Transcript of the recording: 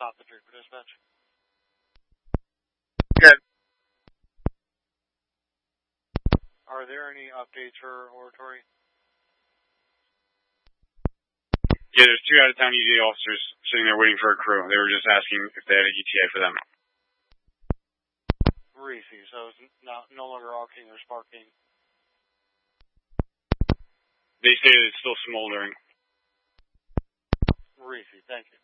stop the tree for dispatch. Good. Are there any updates for Oratory? Yeah, there's 2 out-of-town EJ officers sitting there waiting for a crew. They were just asking if they had an ETA for them. Reese, so it's no longer arcing or sparking. They stated it's still smoldering. Reese, thank you.